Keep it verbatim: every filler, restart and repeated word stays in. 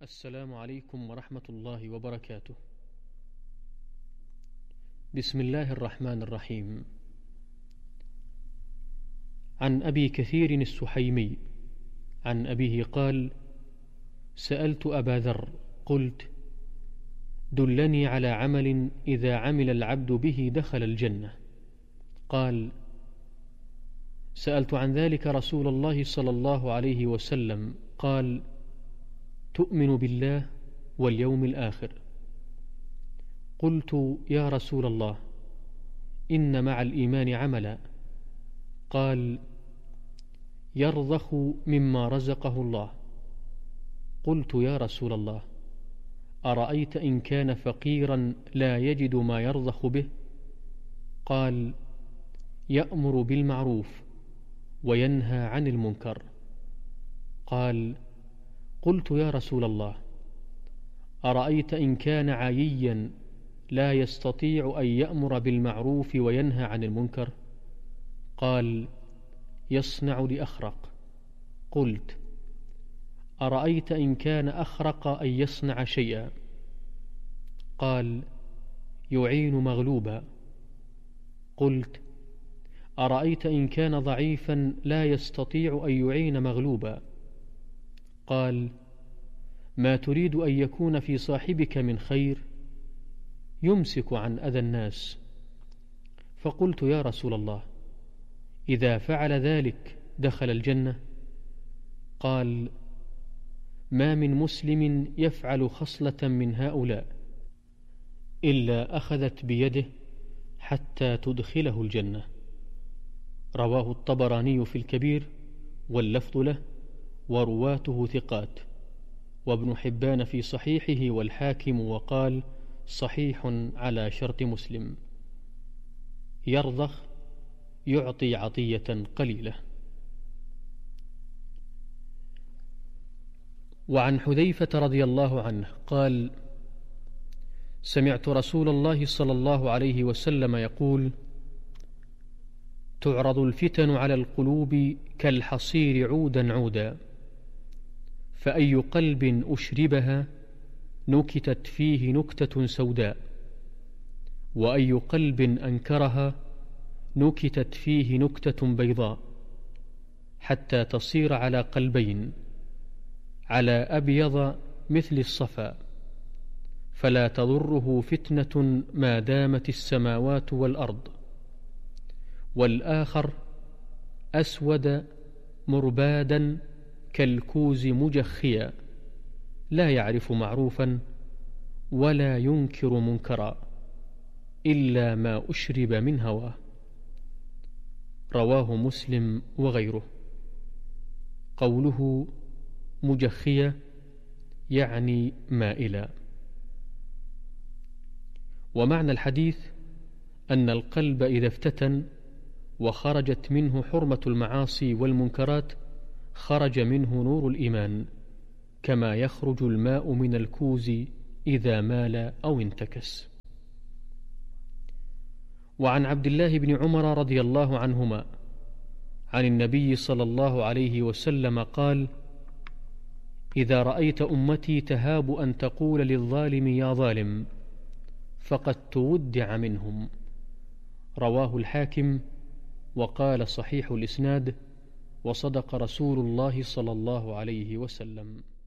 السلام عليكم ورحمة الله وبركاته. بسم الله الرحمن الرحيم. عن أبي كثير السحيمي عن أبيه قال: سألت أبا ذر قلت: دلني على عمل إذا عمل العبد به دخل الجنة. قال: سألت عن ذلك رسول الله صلى الله عليه وسلم قال: تؤمن بالله واليوم الآخر. قلت: يا رسول الله، إن مع الإيمان عملا. قال: يرضخ مما رزقه الله. قلت: يا رسول الله، أرأيت إن كان فقيرا لا يجد ما يرضخ به؟ قال: يأمر بالمعروف وينهى عن المنكر. قال: قلت: يا رسول الله، أرأيت إن كان عاييا لا يستطيع أن يأمر بالمعروف وينهى عن المنكر؟ قال: يصنع لأخرق. قلت: أرأيت إن كان أخرق أن يصنع شيئا؟ قال: يعين مغلوبا. قلت: أرأيت إن كان ضعيفا لا يستطيع أن يعين مغلوبا؟ قال: ما تريد أن يكون في صاحبك من خير؟ يمسك عن أذى الناس. فقلت: يا رسول الله، إذا فعل ذلك دخل الجنة؟ قال: ما من مسلم يفعل خصلة من هؤلاء إلا أخذت بيده حتى تدخله الجنة. رواه الطبراني في الكبير واللفظ له ورواته ثقات، وابن حبان في صحيحه، والحاكم وقال: صحيح على شرط مسلم. يرضخ يعطي عطية قليلة. وعن حذيفة رضي الله عنه قال: سمعت رسول الله صلى الله عليه وسلم يقول: تعرض الفتن على القلوب كالحصير عودا عودا، فأي قلب أشربها نكتت فيه نكتة سوداء، وأي قلب أنكرها نكتت فيه نكتة بيضاء، حتى تصير على قلبين، على أبيض مثل الصفا، فلا تضره فتنة ما دامت السماوات والأرض، والآخر أسود مربادا كالكوز مجخيا، لا يعرف معروفا ولا ينكر منكرا إلا ما أشرب من هواه. رواه مسلم وغيره. قوله مجخية يعني مائلا. ومعنى الحديث أن القلب إذا افتتن وخرجت منه حرمة المعاصي والمنكرات خرج منه نور الإيمان، كما يخرج الماء من الكوز إذا مال أو انتكس. وعن عبد الله بن عمر رضي الله عنهما عن النبي صلى الله عليه وسلم قال: إذا رأيت أمتي تهاب أن تقول للظالم يا ظالم فقد تودع منهم. رواه الحاكم وقال: صحيح الإسناد، وصدق رسول الله صلى الله عليه وسلم.